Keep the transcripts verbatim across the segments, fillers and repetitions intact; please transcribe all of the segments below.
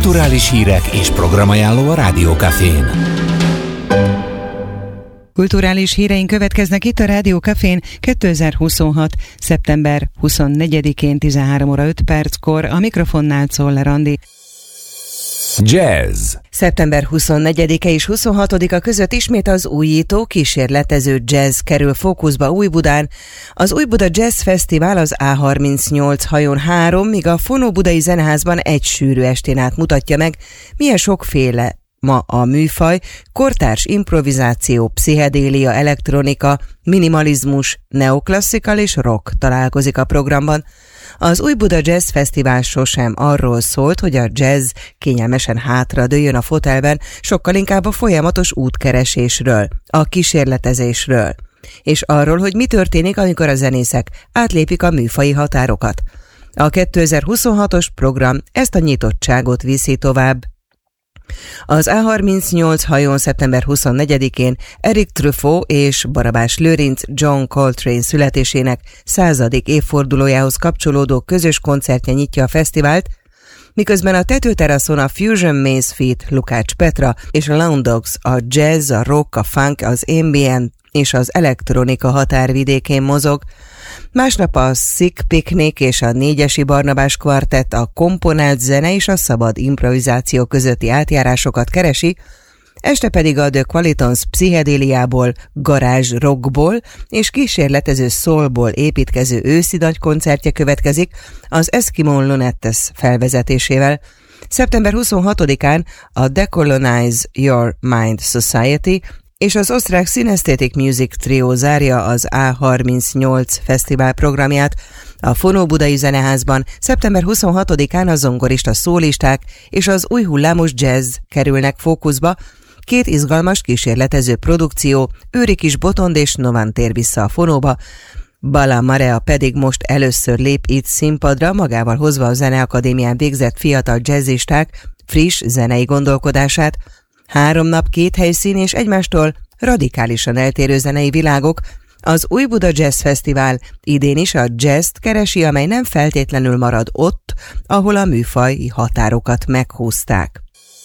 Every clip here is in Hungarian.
kulturális hírek és programajánló a Rádió Cafén. Kulturális híreink következnek itt a Rádió Cafén kétezer-huszonhat. szeptember huszonnegyedikén tizenhárom óra öt perckor. A mikrofonnál Czoller Andi. Jazz. szeptember huszonnegyedike és huszonhatodika között ismét az újító, kísérletező jazz kerül fókuszba Újbudán. Az Újbuda Jazz Fesztivál az á harmincnyolc hajón három, míg a Fonó Budai Zeneházban egy sűrű estén át mutatja meg, milyen sokféle ma a műfaj: kortárs improvizáció, pszichedélia, elektronika, minimalizmus, neoklasszikal és rock találkozik a programban. Az Újbuda Jazz Fesztivál sosem arról szólt, hogy a jazz kényelmesen hátradőljön a fotelben, sokkal inkább a folyamatos útkeresésről, a kísérletezésről, és arról, hogy mi történik, amikor a zenészek átlépik a műfaji határokat. A kétezer-huszonhatos program ezt a nyitottságot viszi tovább. Az á harmincnyolc hajón szeptember huszonnegyedikén Eric Truffaut és Barabás Lőrinc John Coltrane születésének századik évfordulójához kapcsolódó közös koncertje nyitja a fesztivált, miközben a tetőteraszon a Fusion Misfit Lukács Petra és a Lone Dogs a jazz, a rock, a funk, az ambient és az elektronika határvidékén mozog. Másnap a Sick Picnic és a Négyesi Barnabás Kvartett a komponált zene és a szabad improvizáció közötti átjárásokat keresi, este pedig a The Qualitons pszichedéliából, garázs rockból és kísérletező soulból építkező őszi nagy koncertje következik az Eskimo Lunettes felvezetésével. szeptember huszonhatodikán a Decolonize Your Mind Society és az osztrák Synesthetic Music Trio zárja az á harmincnyolc fesztivál programját. A Fonó Budai Zeneházban szeptember huszonhatodikán a zongorista szólisták és az új hullámos jazz kerülnek fókuszba. Két izgalmas kísérletező produkció, Őri Kis Botond és Novan tér vissza a Fonóba, Bala Marea pedig most először lép itt színpadra, magával hozva a Zeneakadémián végzett fiatal jazzisták friss zenei gondolkodását. Három nap, két helyszín és egymástól radikálisan eltérő zenei világok. Az Újbuda Jazz Fesztivál idén is a jazzt keresi, amely nem feltétlenül marad ott, ahol a műfaji határokat meghúzták.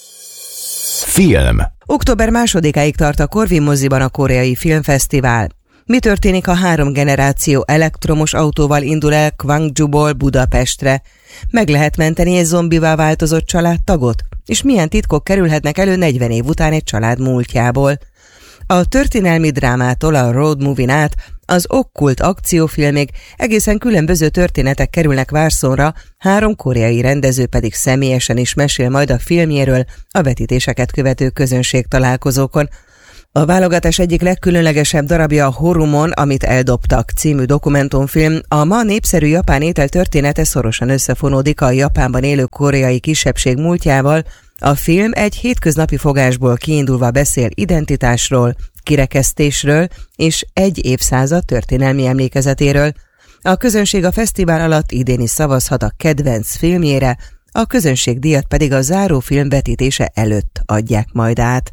Film. október másodikáig tart a Corvin moziban a koreai filmfesztivál. Mi történik, ha három generáció elektromos autóval indul el Gwangju-ból Budapestre? Meg lehet menteni egy zombivá változott családtagot? És milyen titkok kerülhetnek elő negyven év után egy család múltjából? A történelmi drámától a road movie-n át az okkult akciófilmig egészen különböző történetek kerülnek Várszonra, három koreai rendező pedig személyesen is mesél majd a filmjéről a vetítéseket követő közönség találkozókon. A válogatás egyik legkülönlegesebb darabja a Horumon, amit eldobtak című dokumentumfilm. A ma népszerű japán étel története szorosan összefonódik a Japánban élő koreai kisebbség múltjával. A film egy hétköznapi fogásból kiindulva beszél identitásról, kirekesztésről és egy évszázad történelmi emlékezetéről. A közönség a fesztivál alatt idén is szavazhat a kedvenc filmjére, a közönségdíjat pedig a záró film vetítése előtt adják majd át.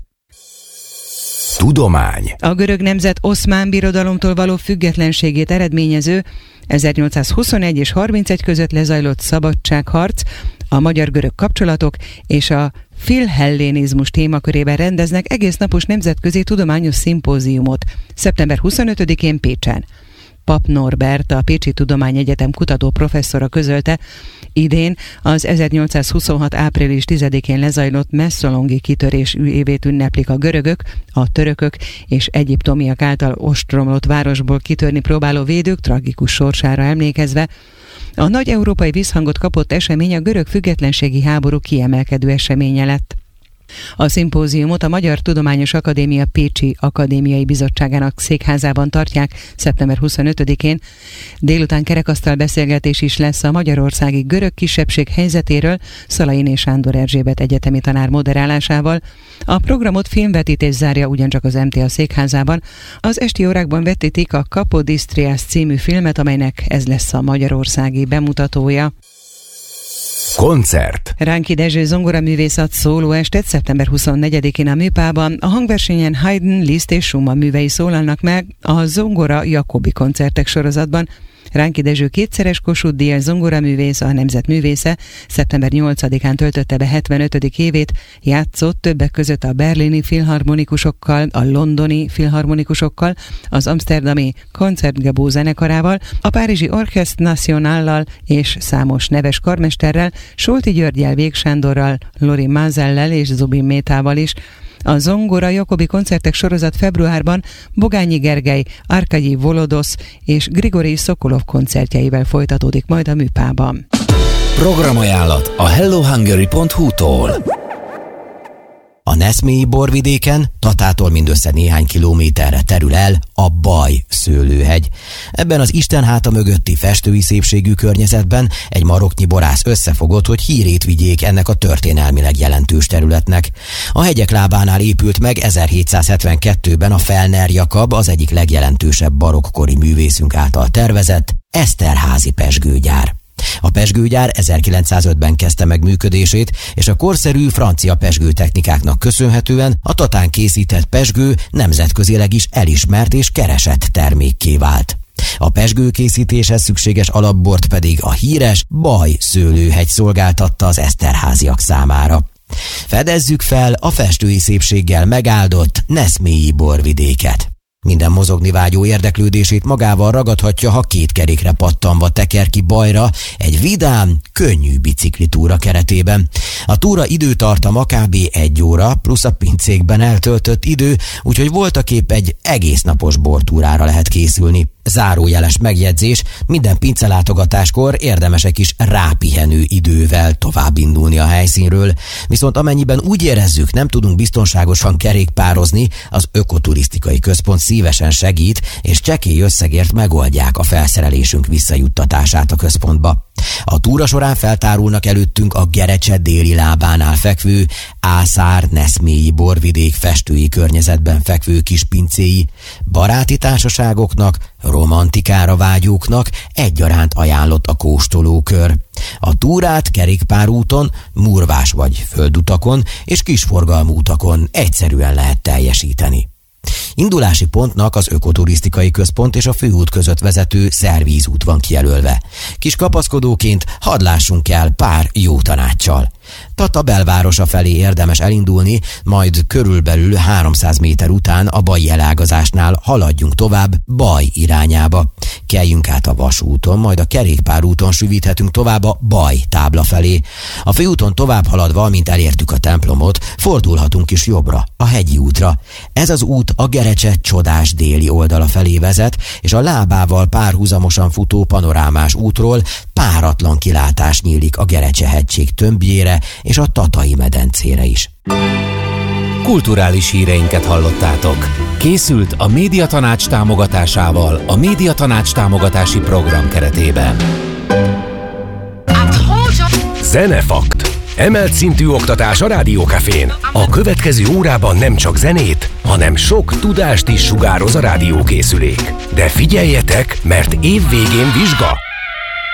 Tudomány. A görög nemzet Oszmán Birodalomtól való függetlenségét eredményező ezernyolcszázhuszonegy és harmincegy között lezajlott szabadságharc, a magyar-görög kapcsolatok és a filhellénizmus témakörében rendeznek egész napos nemzetközi tudományos szimpóziumot szeptember huszonötödikén Pécsen. Pap Norbert, a Pécsi Tudományegyetem kutató professzora közölte, idén az ezernyolcszázhuszonhat április tizedikén lezajlott messzolongi kitörés évét ünneplik a görögök, a törökök és egyiptomiak által ostromlott városból kitörni próbáló védők tragikus sorsára emlékezve. A nagy európai visszhangot kapott esemény a görög függetlenségi háború kiemelkedő eseménye lett. A szimpóziumot a Magyar Tudományos Akadémia Pécsi Akadémiai Bizottságának székházában tartják szeptember huszonötödikén. Délután kerekasztal beszélgetés is lesz a magyarországi görög kisebbség helyzetéről Szalainé Sándor Erzsébet egyetemi tanár moderálásával. A programot filmvetítés zárja ugyancsak az em té á székházában. Az esti órákban vetítik a Kapodisztriász című filmet, amelynek ez lesz a magyarországi bemutatója. Koncert. Ránki Dezső zongoraművészet szóló estet szeptember huszonnegyedikén a Műpában. A hangversenyen Haydn, Liszt és Schumann művei szólalnak meg a Zongora Jakobi koncertek sorozatban. Ránki Dezső kétszeres Kossuth Díjas zongoraművész, a nemzet művésze, szeptember nyolcadikán töltötte be hetvenötödik évét, játszott többek között a berlini filharmonikusokkal, a londoni filharmonikusokkal, az amsterdami Concertgebouw zenekarával, a párizsi Orchestre Nationallal és számos neves karmesterrel, Solti Györggyel, Vég Sándorral, Lori Mazellel és Zubin Métával is. A Zongora Jakobi koncertek sorozat februárban Bogányi Gergely, Arkadyi Volodosz és Grigori Szokolov koncertjeivel folytatódik majd a Műpában. Programajánlat a hello hungary pont hu-tól. A Neszmélyi borvidéken, Tatától mindössze néhány kilométerre terül el a Baj szőlőhegy. Ebben az Istenháta mögötti festői szépségű környezetben egy maroknyi borász összefogott, hogy hírét vigyék ennek a történelmileg jelentős területnek. A hegyek lábánál épült meg ezerhétszázhetvenkettőben a Fellner Jakab, az egyik legjelentősebb barokkori művészünk által tervezett Eszterházy pezsgőgyár. A pezsgőgyár ezerkilencszázötben kezdte meg működését, és a korszerű francia pezsgőtechnikáknak köszönhetően a Tatán készített pezsgő nemzetközileg is elismert és keresett termékké vált. A pezsgő készítéshez szükséges alapbort pedig a híres Baj szőlőhegy szolgáltatta az eszterháziak számára. Fedezzük fel a festői szépséggel megáldott Neszmélyi borvidéket. Minden mozogni vágyó érdeklődését magával ragadhatja, ha két kerékre pattanva teker ki Bajra egy vidám, könnyű biciklitúra keretében. A túra időtartama kb. egy óra, plusz a pincékben eltöltött idő, úgyhogy voltaképp egy egész napos bortúrára lehet készülni. Zárójeles megjegyzés, minden pincelátogatáskor érdemes egy kis rápihenő idővel tovább indulni a helyszínről, viszont amennyiben úgy érezzük, nem tudunk biztonságosan kerékpározni, az ökoturisztikai központ szívesen segít, és csekély összegért megoldják a felszerelésünk visszajuttatását a központba. A túra során feltárulnak előttünk a Gerecse déli lábánál fekvő Ászár-Neszmélyi borvidék festői környezetben fekvő kis pincéi, baráti társaságoknak, romantikára vágyóknak egyaránt ajánlott a kóstolókör. A túrát kerékpárúton, murvás vagy földutakon és kisforgalmú utakon egyszerűen lehet teljesíteni. Indulási pontnak az ökoturisztikai központ és a főút között vezető szervízút van kijelölve. Kis kapaszkodóként hadd lássunk el pár jó tanáccsal. Tata belvárosa felé érdemes elindulni, majd körülbelül háromszáz méter után a Baji elágazásnál haladjunk tovább Baj irányába. Keljünk át a vasúton, majd a kerékpárúton sűvíthetünk tovább a Baj tábla felé. A főúton tovább haladva, mint elértük a templomot, fordulhatunk is jobbra, a hegyi útra. Ez az út a Gerecse csodás déli oldala felé vezet, és a lábával párhuzamosan futó panorámás útról páratlan kilátás nyílik a Gerecse hegység tömbjére és a Tatai medencére is. Kulturális híreinket hallottátok. Készült a Médiatanács támogatásával a Médiatanács támogatási program keretében. Zenefakt. Emelt szintű oktatás a Rádiókafén. A következő órában nem csak zenét, hanem sok tudást is sugároz a rádiókészülék. De figyeljetek, mert év végén vizsga!